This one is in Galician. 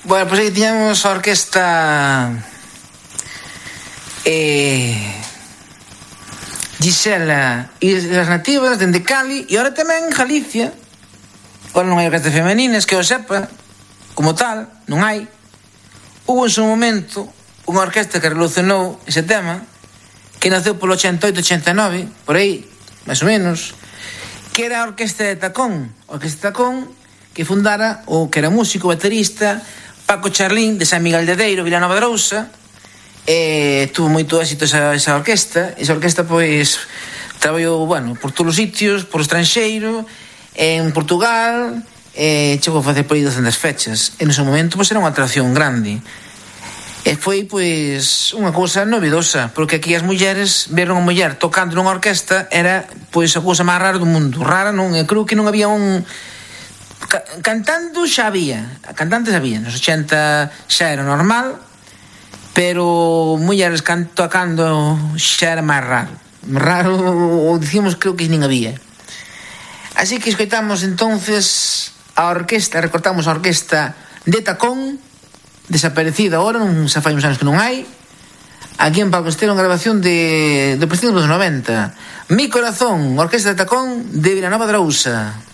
Bueno, pois aí tiñamos a orquesta Gisela e as nativas dende Cali, e agora tamén Galicia. Agora non hai orquestas femeninas, que eu sepa, como tal, non hai. Hubo en su momento unha orquesta que revolucionou ese tema, que naceu polo 88-89, por aí, máis ou menos, que era a Orquesta de Tacón. A Orquesta de Tacón, que fundara o que era músico, baterista, Paco Charlín, de San Miguel de Deiro, Vilanova de Arousa. Tuvo moito éxito esa orquesta. Esa orquesta, pois, traballou, bueno, por todos os sitios, por estranxeiro, en Portugal, chegou a facer por aí 200 fechas. En ese momento, pois, era unha atracción grande. E foi, pois, unha cousa novedosa, porque aquí as mulleres veron a muller tocando nunha orquesta, era, pois, a cousa máis rara do mundo. Rara, non, creo que non había un... Cantando xa había, cantantes había, nos 80 xa era normal, pero mulleres tocando xa era máis raro, ou dicíamos, creo que nin había. Así que escoitamos entonces a orquesta, recortamos a orquesta de Tacón, desaparecida ahora, non xa fai uns anos que non hai, aquí en Palco Estero, unha grabación do principio dos 90. Mi Corazón, orquesta de Tacón de Vilanova de Arousa.